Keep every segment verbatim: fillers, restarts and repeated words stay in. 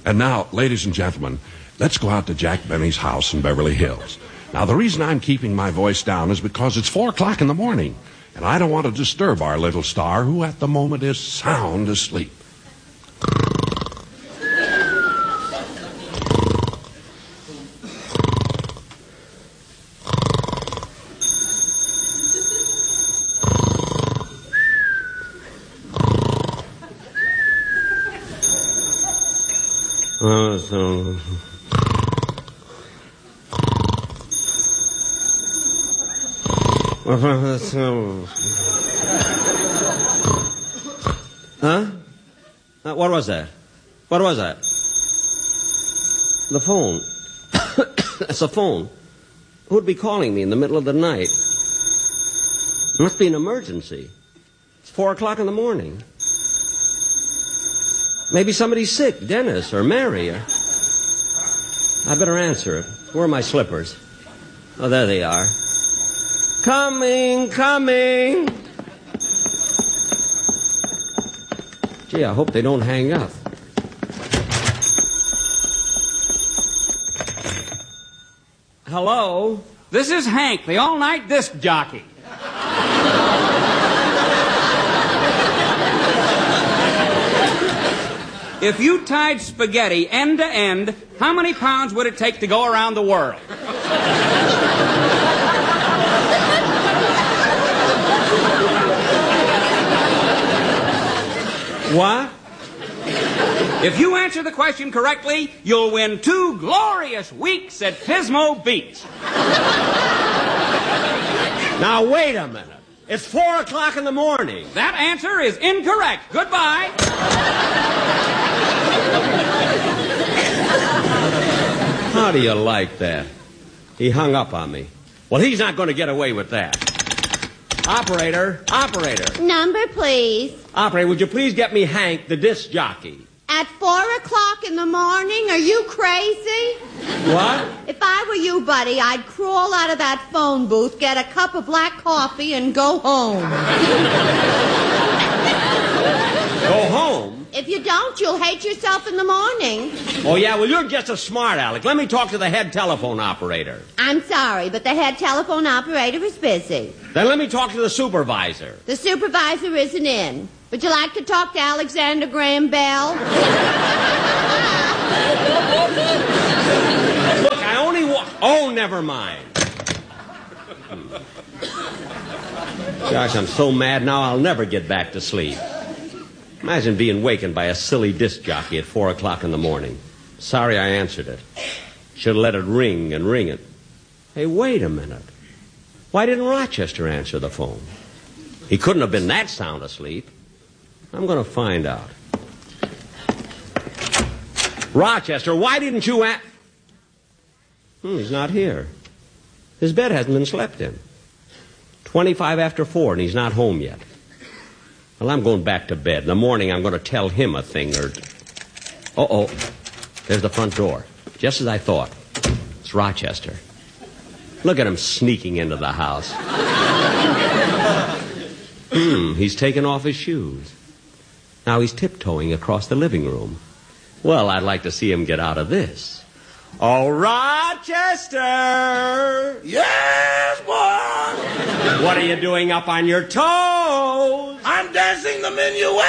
And now, ladies and gentlemen, let's go out to Jack Benny's house in Beverly Hills. Now, the reason I'm keeping my voice down is because it's four o'clock in the morning, and I don't want to disturb our little star, who at the moment is sound asleep. Uh, so... Huh? Uh, what was that? What was that? The phone. That's a phone. Who'd be calling me in the middle of the night? Must be an emergency. It's four o'clock in the morning. Maybe somebody's sick, Dennis or Mary. Or... I better answer it. Where are my slippers? Oh, there they are. Coming, coming. Gee, I hope they don't hang up. Hello? This is Hank, the all-night disc jockey. If you tied spaghetti end to end, how many pounds would it take to go around the world? What? If you answer the question correctly, you'll win two glorious weeks at Pismo Beach. Now, wait a minute. It's four o'clock in the morning. That answer is incorrect. Goodbye. How do you like that? He hung up on me. Well, he's not going to get away with that. Operator, operator. Number, please. Operator, would you please get me Hank, the disc jockey? At four o'clock in the morning? Are you crazy? What? If I were you, buddy, I'd crawl out of that phone booth, get a cup of black coffee, and go home. Go home? If you don't, you'll hate yourself in the morning. Oh, yeah? Well, you're just a smart aleck. Let me talk to the head telephone operator. I'm sorry, but the head telephone operator is busy. Then let me talk to the supervisor. The supervisor isn't in. Would you like to talk to Alexander Graham Bell? Look, I only want... Oh, never mind. Gosh, I'm so mad now I'll never get back to sleep. Imagine being wakened by a silly disc jockey at four o'clock in the morning. Sorry I answered it. Should have let it ring and ring it. Hey, wait a minute. Why didn't Rochester answer the phone? He couldn't have been that sound asleep. I'm going to find out. Rochester, why didn't you a... Hmm, he's not here. His bed hasn't been slept in. Twenty-five after four, and he's not home yet. Well, I'm going back to bed. In the morning, I'm going to tell him a thing or... Uh-oh. There's the front door. Just as I thought. It's Rochester. Look at him sneaking into the house. Hmm, he's taken off his shoes. Now he's tiptoeing across the living room. Well, I'd like to see him get out of this. Oh, Rochester! Yes, boy! What are you doing up on your toes? I'm dancing the minuet!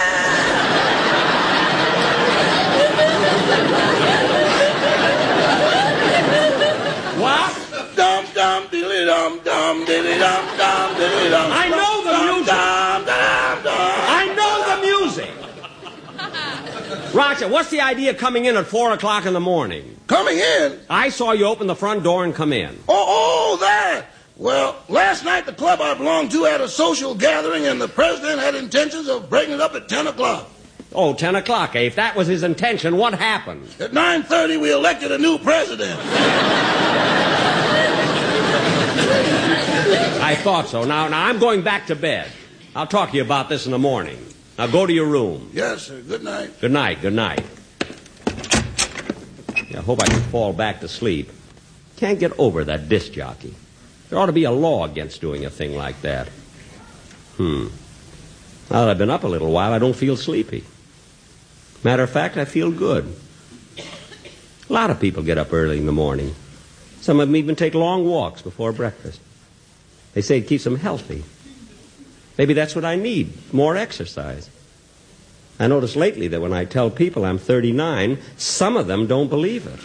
What? Dum dum diddly dum dum diddly dum dum diddly dum. I know the music. Dum dum dum. I know the music. Roger, what's the idea of coming in at four o'clock in the morning? Coming in? I saw you open the front door and come in. Oh, oh, that. Well, last night the club I belonged to had a social gathering, and the president had intentions of breaking it up at ten o'clock. Oh, ten o'clock, eh? If that was his intention, what happened? At nine thirty, we elected a new president. I thought so. Now, now, I'm going back to bed. I'll talk to you about this in the morning. Now, go to your room. Yes, sir. Good night. Good night, good night. Yeah, I hope I can fall back to sleep. Can't get over that disc jockey. There ought to be a law against doing a thing like that. Hmm. Now that I've been up a little while, I don't feel sleepy. Matter of fact, I feel good. A lot of people get up early in the morning. Some of them even take long walks before breakfast. They say it keeps them healthy. Maybe that's what I need, more exercise. I noticed lately that when I tell people I'm thirty-nine, some of them don't believe it.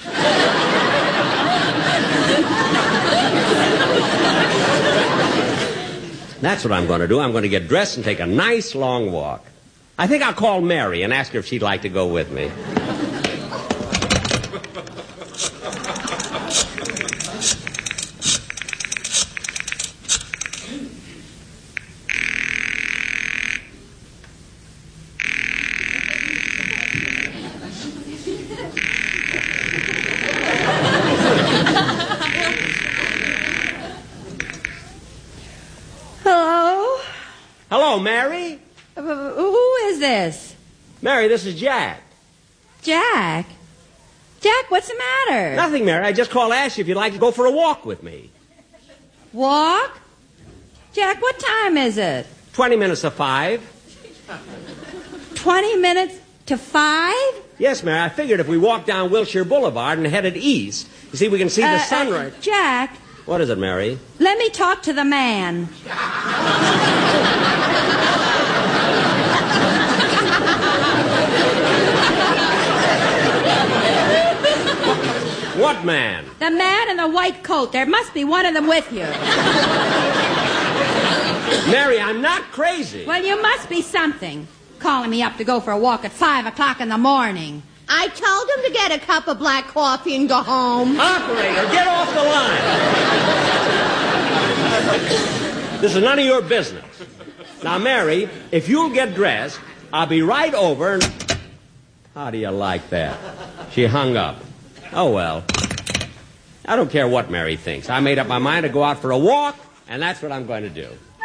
That's what I'm going to do. I'm going to get dressed and take a nice long walk. I think I'll call Mary and ask her if she'd like to go with me. Hello, Mary. Uh, who is this? Mary, this is Jack. Jack? Jack, what's the matter? Nothing, Mary. I just called to ask you if you'd like to go for a walk with me. Walk? Jack, what time is it? Twenty minutes to five. Twenty minutes to five? Yes, Mary. I figured if we walked down Wilshire Boulevard and headed east, you see, we can see uh, the sunrise. Uh, Jack. What is it, Mary? Let me talk to the man. What man? The man in the white coat. There must be one of them with you. Mary, I'm not crazy. Well, you must be something. Calling me up to go for a walk at five o'clock in the morning. I told him to get a cup of black coffee and go home. Operator, get off the line. This is none of your business. Now, Mary, if you'll get dressed, I'll be right over and... How do you like that? She hung up. Oh, well. I don't care what Mary thinks. I made up my mind to go out for a walk, and that's what I'm going to do.